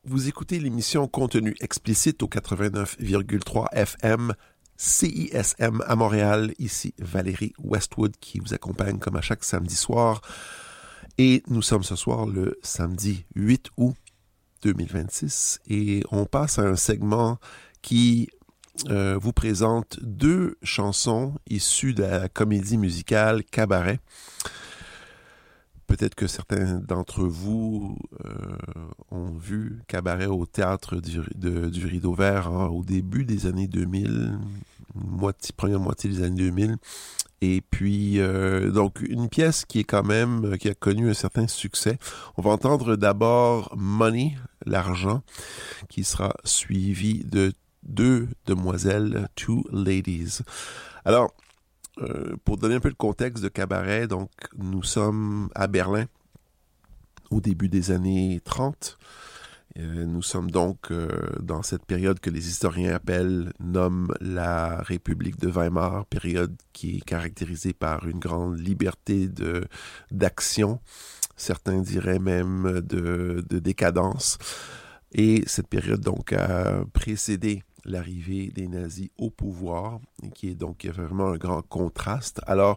Vous écoutez l'émission Contenu explicite au 89,3 FM CISM à Montréal. Ici Valérie Westwood qui vous accompagne comme à chaque samedi soir. Et nous sommes ce soir le samedi 8 août 2026 et on passe à un segment qui vous présente deux chansons issues de la comédie musicale Cabaret. Peut-être que certains d'entre vous ont vu Cabaret au théâtre du Rideau Vert au début des années 2000, première moitié des années 2000. Et puis, donc, une pièce qui a connu un certain succès. On va entendre d'abord Money, l'argent, qui sera suivi de deux demoiselles, Two Ladies. Alors, pour donner un peu le contexte de Cabaret, donc nous sommes à Berlin au début des années 30. Nous sommes donc dans cette période que les historiens nomment la République de Weimar, période qui est caractérisée par une grande liberté d'action, certains diraient même de décadence. Et cette période donc a précédé l'arrivée des nazis au pouvoir, et qui est vraiment un grand contraste. Alors,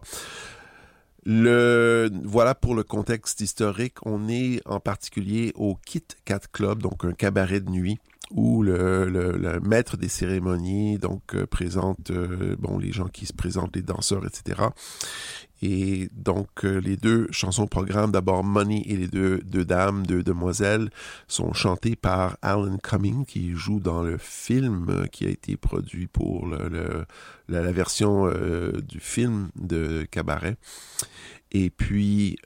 voilà pour le contexte historique. On est en particulier au Kit Kat Club, donc un cabaret de nuit, où le maître des cérémonies présente les gens qui se présentent, les danseurs, etc. Et donc, les deux chansons programme, d'abord Money et les deux dames, deux demoiselles, sont chantées par Alan Cumming, qui joue dans le film qui a été produit pour la version du film de Cabaret. Et puis,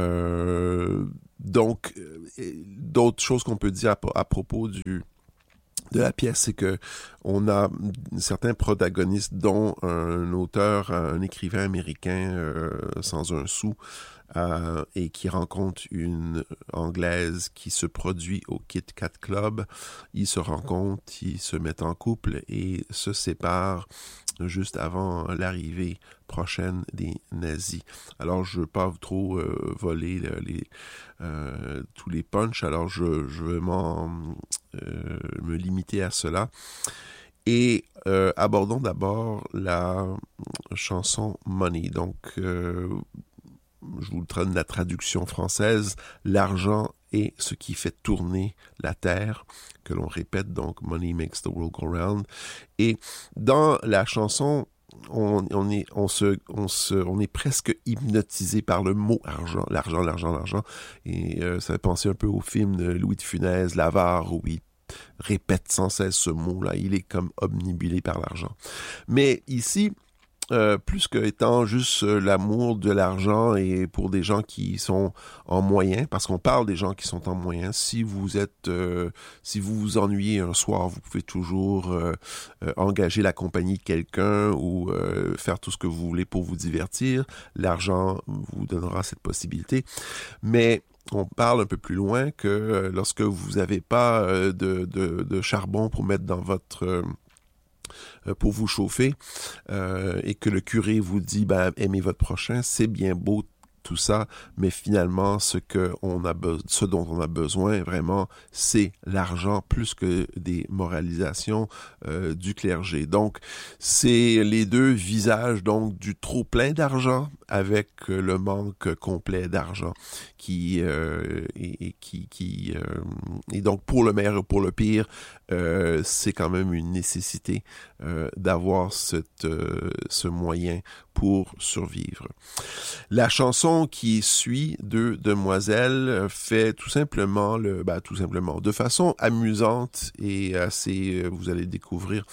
d'autres choses qu'on peut dire à propos de la pièce, c'est que on a certains protagonistes, dont un auteur, un écrivain américain sans un sou, et qui rencontre une Anglaise qui se produit au Kit Kat Club. Ils se rencontrent, ils se mettent en couple et se séparent juste avant l'arrivée prochaine des nazis. Alors, je ne veux pas trop voler tous les punchs, alors je vais me limiter à cela. Et abordons d'abord la chanson Money. Donc, je vous donne la traduction française. L'argent est ce qui fait tourner la terre, que l'on répète, donc Money makes the world go round. Et dans la chanson, on est presque hypnotisé par le mot argent, l'argent. Et ça fait penser un peu au film de Louis de Funès, L'Avare, où il répète sans cesse ce mot-là. Il est comme omnibulé par l'argent. Mais ici, plus qu'étant juste l'amour de l'argent et pour des gens qui sont en moyen, parce qu'on parle des gens qui sont en moyen, si vous vous ennuyez un soir, vous pouvez toujours engager la compagnie de quelqu'un ou faire tout ce que vous voulez pour vous divertir. L'argent vous donnera cette possibilité. Mais on parle un peu plus loin que lorsque vous n'avez pas de charbon pour mettre dans pour vous chauffer, et que le curé vous dit aimez votre prochain, c'est bien beau tout ça, mais finalement ce dont on a besoin vraiment, c'est l'argent plus que des moralisations du clergé. Donc c'est les deux visages donc du trop plein d'argent avec le manque complet d'argent et donc pour le meilleur et pour le pire, c'est quand même une nécessité d'avoir ce moyen pour survivre. La chanson qui suit Deux demoiselles fait tout simplement de façon amusante et assez, vous allez découvrir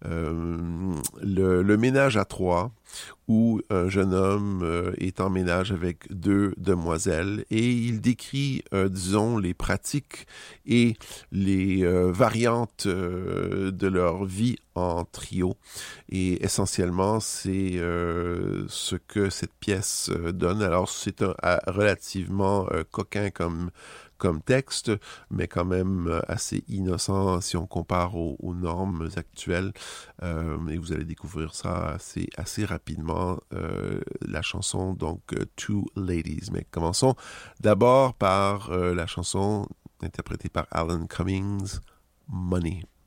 le ménage à trois, où un jeune homme est en ménage avec deux demoiselles et il décrit, les pratiques et les variantes de leur vie en trio. Et essentiellement, c'est ce que cette pièce donne. Alors, c'est relativement coquin comme texte, mais quand même assez innocent si on compare aux normes actuelles. Et vous allez découvrir ça assez rapidement, la chanson, donc Two Ladies. Mais commençons d'abord par la chanson interprété par Alan Cummings, Money.